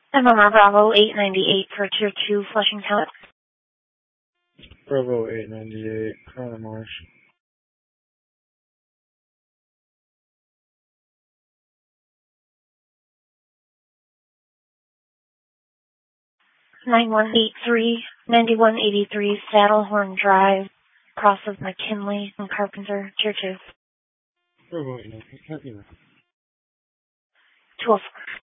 MMR Bravo 898 for Tier 2 Flushing Town. Bravo 898, Corona Marsh. 9183, 9183 Saddlehorn Drive, cross of McKinley and Carpenter, Tier 2. Bravo 898, copy that. 204.